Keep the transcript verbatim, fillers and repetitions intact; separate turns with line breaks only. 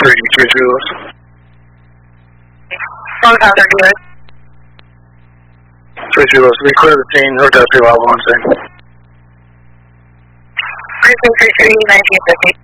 three, three zeros.
One thousand good.
Three zeros. We clear the scene. Or does zero one thing.
Precinct three three, nineteen fifty.